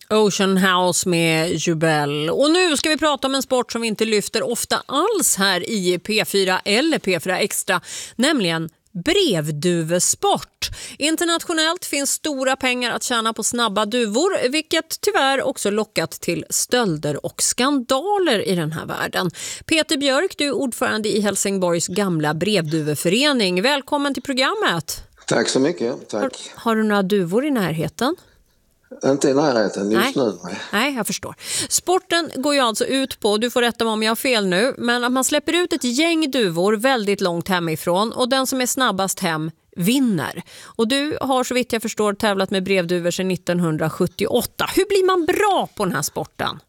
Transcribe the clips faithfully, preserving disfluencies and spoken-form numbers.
Ocean House med Jubel. Och nu ska vi prata om en sport som vi inte lyfter ofta alls här i P fyra eller P fyra Extra, nämligen brevduvesport. Internationellt finns stora pengar att tjäna på snabba duvor, vilket tyvärr också lockat till stölder och skandaler i den här världen. Peter Björk, du är ordförande i Helsingborgs gamla brevduveförening. Välkommen till programmet. Tack så mycket. Tack. Har, har du några duvor i närheten? Inte i närheten just Nej. nu. Nej, jag förstår. Sporten går ju alltså ut på, du får rätta mig om jag har fel nu, men att man släpper ut ett gäng duvor väldigt långt hemifrån och den som är snabbast hem vinner. Och du har så vitt jag förstår tävlat med brevduvor sedan nittonhundrasjuttioåtta. Hur blir man bra på den här sporten?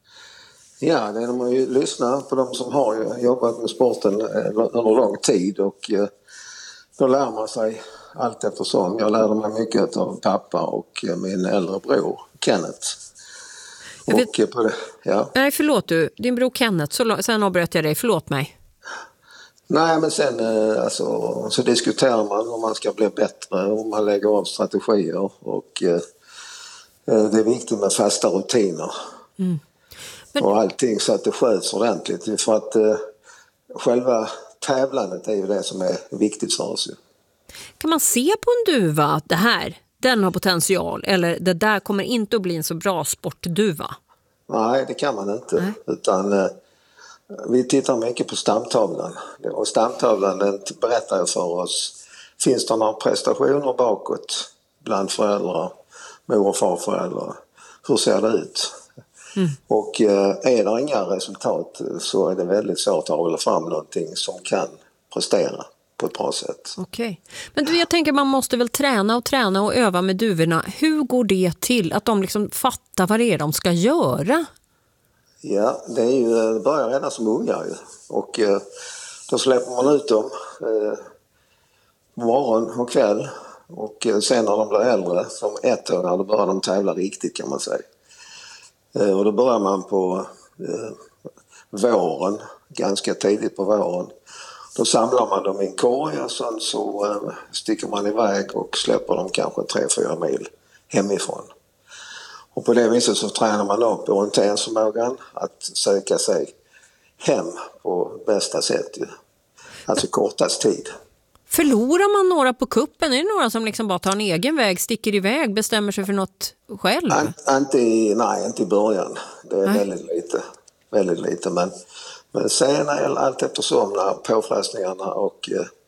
Ja, det är man ju lyssna på de som har jobbat med sporten under lång tid och då lär man sig allt eftersom. Jag lärde mig mycket av pappa och min äldre bror Kenneth. Jag vet... och på det, ja. Nej, förlåt du. Din bror Kenneth, så, sen avbröt jag dig. Förlåt mig. Nej, men sen alltså, så diskuterar man om man ska bli bättre, om man lägger av strategier och eh, det är viktigt med fasta rutiner. Mm. Men... och allting så att det sköts ordentligt. För att eh, själva tävlandet är ju det som är viktigt för oss. Kan man se på en duva att det här, den har potential, eller det där kommer inte att bli en så bra sportduva? Nej, det kan man inte. Nej. Utan eh, vi tittar mycket på stamtavlan. Och stamtavlan den berättar för oss, finns det några prestationer bakåt bland föräldrar, mor- och farföräldrar? Hur ser det ut? Mm. Och eh, är det inga resultat så är det väldigt svårt att hålla fram någonting som kan prestera på ett bra sätt. Okej. Men du, jag tänker man måste väl träna och träna och öva med duvorna. Hur går det till att de liksom fattar vad det är de ska göra? Ja, det är ju, det börjar redan som ungar ju. Och eh, då släpper man ut dem eh, morgon och kväll. Och eh, sen när de blir äldre, som ettåringar, då börjar de tävla riktigt kan man säga. Eh, och då börjar man på eh, våren, ganska tidigt på våren. Då samlar man dem i en korg och sen så eh, sticker man iväg och släpper dem kanske tre fyra mil hemifrån. Och på det viset så tränar man upp orienteringsförmågan att söka sig hem på bästa sätt. Alltså kortast tid. Förlorar man några på kuppen? Är det några som liksom bara tar en egen väg, sticker iväg, bestämmer sig för något själv? An- inte i, nej, inte i början. Det är nej. väldigt lite. Väldigt lite. Men, men sen allt eftersom när påfrestningarna och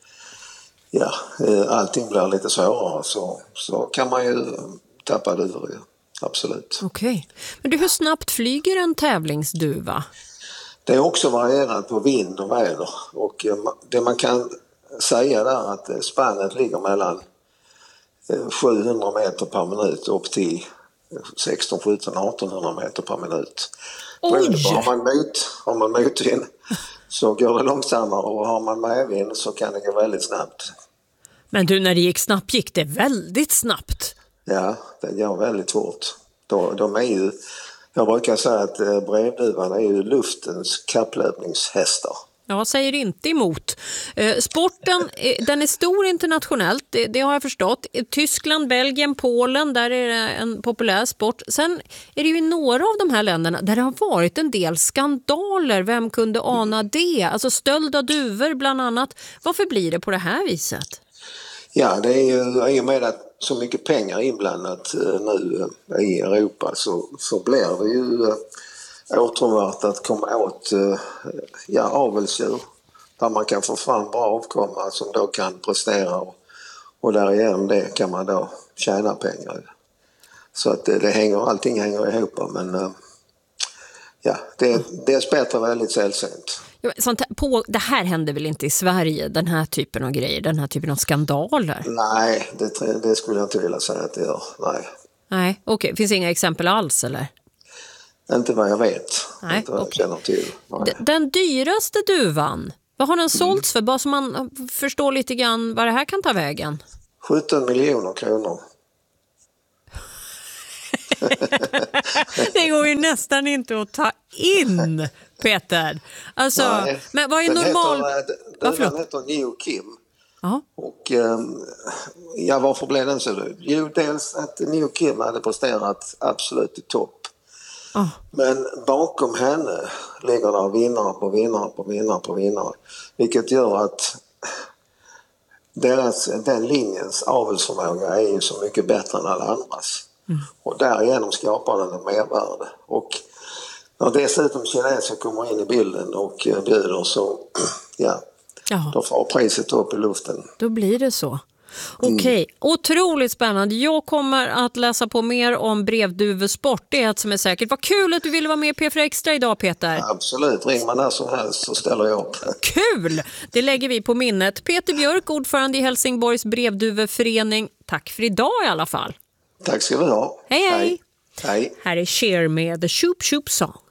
ja, allting blir lite svårare så, så kan man ju tappa duvor. Absolut. Okej. Okay. Men du, hur snabbt flyger en tävlingsduva? Det är också varierat på vind och väder. Och det man kan säga där att spannet ligger mellan sjuhundra meter per minut upp till sexton, sjutton, artonhundra meter per minut. Oj! Har man mot, har man motvind så går det långsammare och har man medvind så kan det gå väldigt snabbt. Men du, när det gick snabbt gick det väldigt snabbt. Ja, det går väldigt fort. De, de är ju, jag brukar säga att brevduvan är ju luftens kapplöpningshästar. Jag säger inte emot. Eh, sporten, eh, den är stor internationellt, det, det har jag förstått. Tyskland, Belgien, Polen, där är det en populär sport. Sen är det ju i några av de här länderna där det har varit en del skandaler. Vem kunde ana det? Alltså stöld av duvor bland annat. Varför blir det på det här viset? Ja, det är ju i och med att så mycket pengar inblandat nu i Europa så, så blir det ju åtråvärt att komma åt ja, avelsdjur där man kan få fram bra avkomma som då kan prestera och, och därigenom det kan man då tjäna pengar. Så att det, det hänger, allting hänger ihop men ja, det, det är bättre väldigt sällsynt. Sånt här, på, det här händer väl inte i Sverige, den här typen av grejer, den här typen av skandaler? Nej, det, det skulle jag inte vilja säga att det gör. Nej, Nej okej. Okay. Finns inga exempel alls eller? Inte vad jag vet. Nej, inte vad jag okay. känner till. Nej. Den dyraste duvan, vad har den sålts för? Bara så man förstår lite grann vad det här kan ta vägen. sjutton miljoner kronor. Det går ju nästan inte att ta in, Peter. Alltså, Nej, men vad är den normal... Heter, den, den heter Neo Kim. Ja. Och eh, ja, varför blev den så dyr? Jo, dels att New Kim hade presterat absolut i topp. Oh. Men bakom henne ligger där vinnare på vinnare på vinnare på vinnare. Vilket gör att deras, den linjens avelsförmåga är ju så mycket bättre än alla andras. Mm. Och därigenom skapar den en mervärde. Och när dessutom kineser kommer in i bilden och bjuder så, ja, Jaha. Då får priset upp i luften. Då blir det så. Okej, okay. mm. Otroligt spännande. Jag kommer att läsa på mer om brevduvesport. Det är ett som är säkert. Vad kul att du ville vara med i P fyra Extra idag, Peter. Absolut, ring man när som helst så ställer jag upp. Kul! Det lägger vi på minnet. Peter Björk, ordförande i Helsingborgs brevduveförening. Tack för idag i alla fall. Tack ska vi ha. Hej, hej. Hej. Här är Cher med The Shoop Shoop Song.